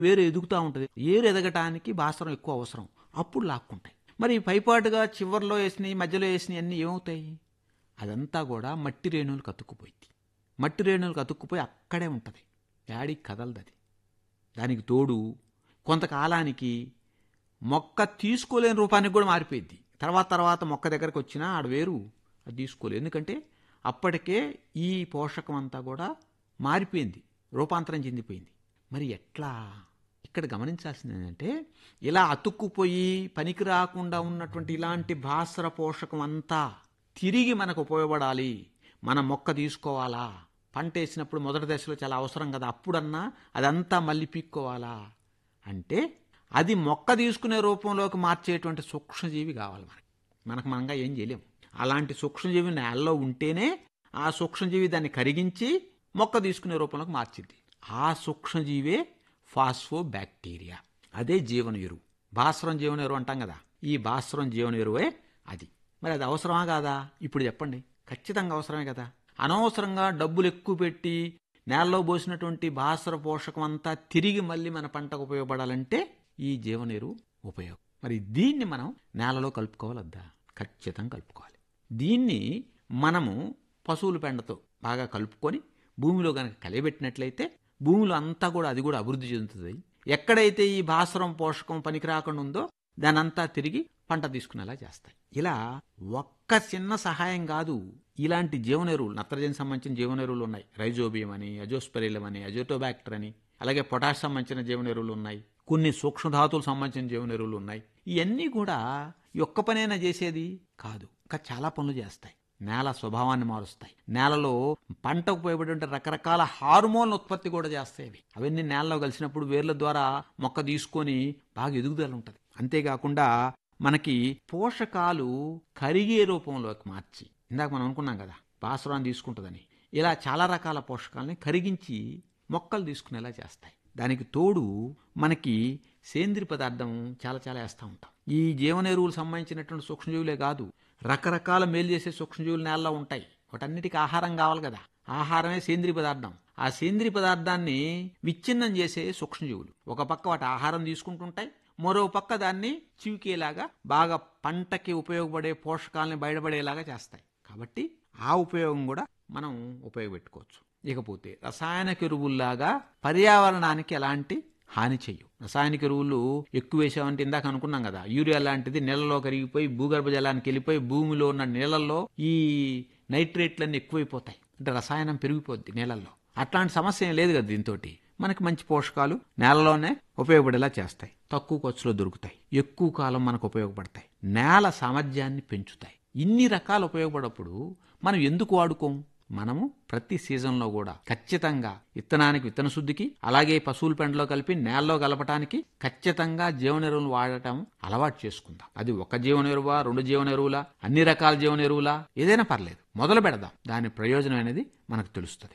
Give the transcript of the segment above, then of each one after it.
వేరు ఎదుగుతూ ఉంటుంది. ఏరు ఎదగటానికి భాస్వరం ఎక్కువ అవసరం. అప్పుడు లాక్కుంటాయి. మరి పైపాటుగా చివర్లో వేసినవి, మధ్యలో వేసినవి అన్నీ ఏమవుతాయి? అదంతా కూడా మట్టి రేణువులకు అతుక్కుపోయింది. మట్టి రేణువులకు అతుక్కుపోయి అక్కడే ఉంటుంది. యాడికి కదలదు అది. దానికి తోడు కొంతకాలానికి మొక్క తీసుకోలేని రూపానికి కూడా మారిపోయింది. తర్వాత మొక్క దగ్గరకు వచ్చినా ఆడ వేరు అది తీసుకోలేదు. ఎందుకంటే అప్పటికే ఈ పోషకం అంతా కూడా మారిపోయింది, రూపాంతరం చెందిపోయింది. మరి ఎట్లా? ఇక్కడ గమనించాల్సింది ఏంటంటే, ఇలా అతుక్కుపోయి పనికి రాకుండా ఉన్నటువంటి ఇలాంటి భాస్వర పోషకం అంతా తిరిగి మనకు ఉపయోగపడాలి. మన మొక్క తీసుకోవాలా, పంట వేసినప్పుడు మొదటి దశలో చాలా అవసరం కదా, అప్పుడన్నా అదంతా మళ్ళీ పీక్కోవాలా అంటే అది మొక్క తీసుకునే రూపంలోకి మార్చేటువంటి సూక్ష్మజీవి కావాలి. మనకు మనంగా ఏం చేయలేము. అలాంటి సూక్ష్మజీవి నేలలో ఉంటేనే ఆ సూక్ష్మజీవి దాన్ని కరిగించి మొక్క తీసుకునే రూపంలోకి మార్చింది. ఆ సూక్ష్మజీవే ఫాస్ఫోబ్యాక్టీరియా. అదే జీవన ఎరువు. భాస్వరం జీవన ఎరువు అంటాం కదా, ఈ భాస్వరం జీవన ఎరువే అది. మరి అది అవసరమా కాదా? ఇప్పుడు చెప్పండి. ఖచ్చితంగా అవసరమే కదా. అనవసరంగా డబ్బులు ఎక్కువ పెట్టి నేలలో పోసినటువంటి భాస్వర పోషకం అంతా తిరిగి మళ్ళీ మన పంటకు ఉపయోగపడాలంటే ఈ జీవన ఎరువు ఉపయోగం. మరి దీన్ని మనం నేలలో కలుపుకోవాలద్దా? ఖచ్చితంగా కలుపుకోవాలి. దీన్ని మనము పశువుల పెండతో బాగా కలుపుకొని భూమిలో కనుక కలియబెట్టినట్లయితే భూమిలో అంతా కూడా అది కూడా అభివృద్ధి చెందుతుంది. ఎక్కడైతే ఈ భాస్వరం పోషకం పనికి రాకుండా ఉందో దానంతా తిరిగి పంట తీసుకునేలా చేస్తాయి. ఇలా ఒక్క చిన్న సహాయం కాదు, ఇలాంటి జీవన ఎరువులు, నత్రజని సంబంధించిన జీవన ఎరువులు ఉన్నాయి. రైజోబియం అని, అజోస్పెరిలం అని, అజోటోబాక్టర్ అని, అలాగే పొటాష్ సంబంధించిన జీవన ఎరువులు ఉన్నాయి. కొన్ని సూక్ష్మధాతువులకు సంబంధించిన జీవన ఎరువులు ఉన్నాయి. ఇవన్నీ కూడా ఈ ఒక్క పనైనా చేసేది కాదు, ఇంకా చాలా పనులు చేస్తాయి. నేల స్వభావాన్ని మారుస్తాయి. నేలలో పంటకు ఉపయోగపడే రకరకాల హార్మోన్ల ఉత్పత్తి కూడా చేస్తాయి. అవన్నీ నేలలో కలిసినప్పుడు వేర్ల ద్వారా మొక్క తీసుకొని బాగా ఎదుగుదల ఉంటుంది. అంతేకాకుండా మనకి పోషకాలు కరిగే రూపంలోకి మార్చి, ఇందాక మనం అనుకున్నాం కదా భాస్వరాన్ని తీసుకుంటుందని, ఇలా చాలా రకాల పోషకాలని కరిగించి మొక్కలు తీసుకునేలా చేస్తాయి. దానికి తోడు మనకి సేంద్రియ పదార్థం చాలా వేస్తూ ఉంటాం. ఈ జీవన ఎరువులు సంబంధించినటువంటి సూక్ష్మజీవులే కాదు, రకరకాల మేలు చేసే సూక్ష్మజీవులు నేలలో ఉంటాయి. వాటన్నిటికీ ఆహారం కావాలి కదా. ఆహారమే సేంద్రియ పదార్థం. ఆ సేంద్రియ పదార్థాన్ని విచ్ఛిన్నం చేసే సూక్ష్మజీవులు ఒక పక్క వాటి ఆహారం తీసుకుంటుంటాయి, మరో పక్క దాన్ని చివికేలాగా బాగా పంటకి ఉపయోగపడే పోషకాలని బయటపడేలాగా చేస్తాయి. కాబట్టి ఆ ఉపయోగం కూడా మనం ఉపయోగపెట్టుకోవచ్చు. ఇకపోతే రసాయనిక ఎరువుల్లాగా పర్యావరణానికి ఎలాంటి హాని చెయ్యవు. రసాయనిక ఎరువులు ఎక్కువ వేసామంటే ఇందాక అనుకున్నాం కదా, యూరియా లాంటిది నీళ్లలో కరిగిపోయి భూగర్భ జలానికి వెళ్ళిపోయి భూమిలో ఉన్న నీళ్లలో ఈ నైట్రేట్లన్నీ ఎక్కువైపోతాయి. అంటే రసాయనం పెరిగిపోద్ది నీళ్లలో. అట్లాంటి సమస్య ఏం లేదు కదా. దీంతో మనకి మంచి పోషకాలు నేలలోనే ఉపయోగపడేలా చేస్తాయి. తక్కువ ఖర్చులో దొరుకుతాయి, ఎక్కువ కాలం మనకు ఉపయోగపడతాయి, నేల సామర్థ్యాన్ని పెంచుతాయి. ఇన్ని రకాలు ఉపయోగపడప్పుడు మనం ఎందుకు వాడుకోం? మనము ప్రతి సీజన్లో కూడా ఖచ్చితంగా విత్తనానికి విత్తన శుద్ధికి, అలాగే పశువుల పెండలో కలిపి నేలలో కలపటానికి ఖచ్చితంగా జీవన ఎరువులు వాడటం అలవాటు చేసుకుందాం. అది ఒక జీవన ఎరువా, 2 జీవన ఎరువులా, అన్ని రకాల జీవన ఎరువులా, ఏదైనా పర్లేదు, మొదలు పెడదాం. దాని ప్రయోజనం అనేది మనకు తెలుస్తుంది.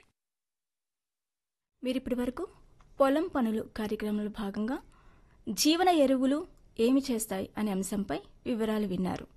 మీరిప్పటి వరకు పొలం పనులు కార్యక్రమంలో భాగంగా జీవన ఎరువులు ఏమి చేస్తాయి అనే అంశంపై వివరాలు విన్నారు.